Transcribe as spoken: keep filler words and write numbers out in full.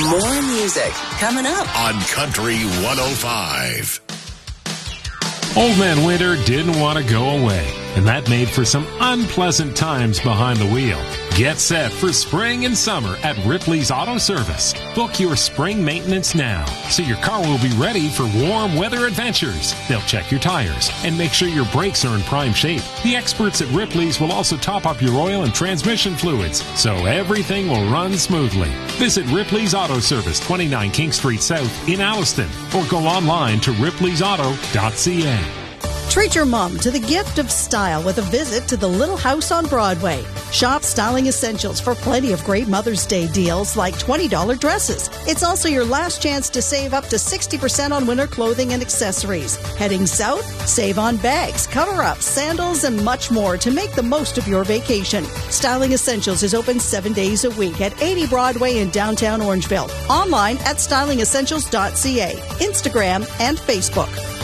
More music coming up on Country one oh five. Old Man Winter didn't want to go away, and that made for some unpleasant times behind the wheel. Get set for spring and summer at Ripley's Auto Service. Book your spring maintenance now, so your car will be ready for warm weather adventures. They'll check your tires and make sure your brakes are in prime shape. The experts at Ripley's will also top up your oil and transmission fluids, so everything will run smoothly. Visit Ripley's Auto Service, twenty-nine King Street South in Alliston, or go online to ripleys auto dot c a. Treat your mom to the gift of style with a visit to the Little House on Broadway. Shop styling essentials for plenty of great Mother's Day deals like twenty dollars dresses. It's also your last chance to save up to sixty percent on winter clothing and accessories. Heading south? Save on bags, cover-ups, sandals, and much more to make the most of your vacation. Styling Essentials is open seven days a week at eighty Broadway in downtown Orangeville. Online at styling essentials dot c a, Instagram, and Facebook.